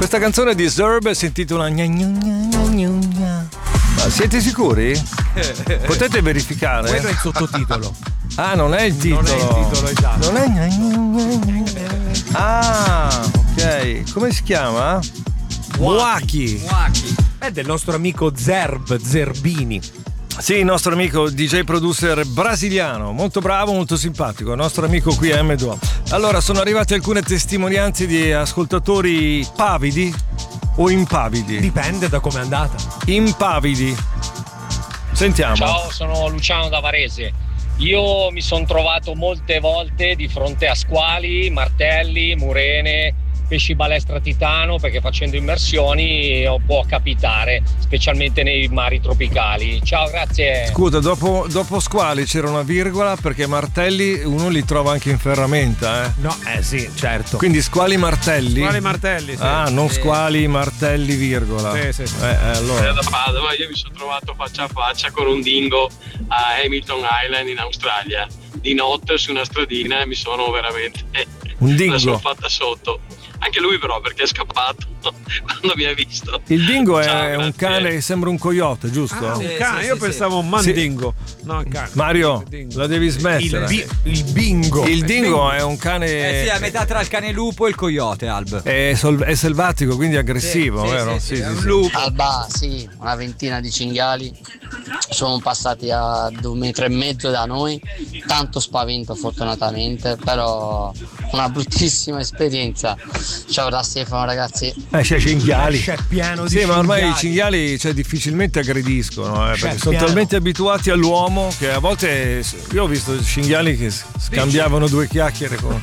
Questa canzone di Zerb si intitola Gna gna gna gna gna. Ma siete sicuri? Potete verificare? Quello è il sottotitolo. Ah, non è il titolo. Non è il titolo, esatto. Non è gna gna gna gna. Ah, ok. Come si chiama? Muaki. È del nostro amico Zerbini. Sì, il nostro amico DJ producer brasiliano, molto bravo, molto simpatico, il nostro amico qui a M2O. Allora, sono arrivate alcune testimonianze di ascoltatori pavidi o impavidi? Dipende da come è andata. Impavidi. Sentiamo. Ciao, sono Luciano da Varese. Io mi sono trovato molte volte di fronte a squali, martelli, murene, pesci balestra titano, perché facendo immersioni può capitare, specialmente nei mari tropicali. Ciao, grazie. Scusa, dopo squali c'era una virgola, perché martelli uno li trova anche in ferramenta, eh? No, sì, certo. Quindi squali martelli? Squali martelli, sì. Ah, non squali martelli virgola. Sì. Allora. Da Padova io mi sono trovato faccia a faccia con un dingo a Hamilton Island in Australia. Di notte su una stradina mi sono veramente... Un dingo? La sono fatta sotto. Anche lui però, perché è scappato quando mi ha visto. Il dingo è Ciao, un cane, sembra un coyote, giusto? Ah, un cane, io pensavo un mandingo. No, un cane. Mario, la devi smettere. Il bingo. Il dingo è un cane. Sì, è a metà tra il cane lupo e il coyote, Alb. È selvatico, quindi aggressivo, vero? Sì, è un sì. lupo. Alba, sì, una ventina di cinghiali sono passati a 2,5 metri da noi, tanto spavento fortunatamente, però una bruttissima esperienza. Ciao da Stefano, ragazzi. C'è cinghiali. C'è pieno di Sì, ma ormai i cinghiali. cinghiali difficilmente aggrediscono, perché sono talmente abituati all'uomo che a volte io ho visto cinghiali che scambiavano due chiacchiere con.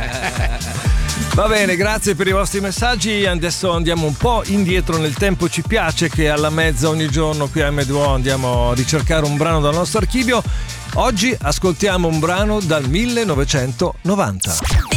Va bene, grazie per i vostri messaggi. Adesso andiamo un po' indietro nel tempo. Ci piace che alla mezza ogni giorno qui a M2O andiamo a ricercare un brano dal nostro archivio. Oggi ascoltiamo un brano dal 1990.